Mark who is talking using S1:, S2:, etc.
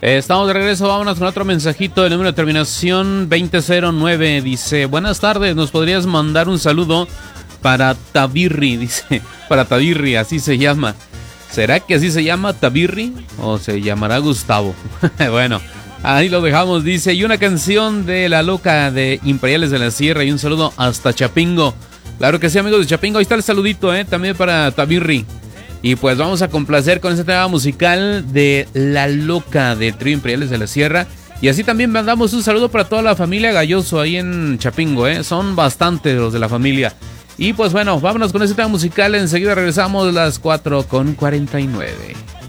S1: Estamos de regreso, vámonos con otro mensajito. El número de terminación 2009 dice: buenas tardes, ¿nos podrías mandar un saludo para Tabirri? Dice, para Tabirri, así se llama. ¿Será que así se llama Tabirri? ¿O se llamará Gustavo? Bueno, ahí lo dejamos, dice. Y una canción de La Loca de Imperiales de la Sierra. Y un saludo hasta Chapingo. Claro que sí, amigos de Chapingo. Ahí está el saludito, también para Tabirri. Y pues vamos a complacer con este tema musical de La Loca de Trío Imperiales de la Sierra. Y así también mandamos un saludo para toda la familia Galloso ahí en Chapingo, Son bastantes los de la familia. Y pues bueno, vámonos con este tema musical. Enseguida regresamos a las 4:49.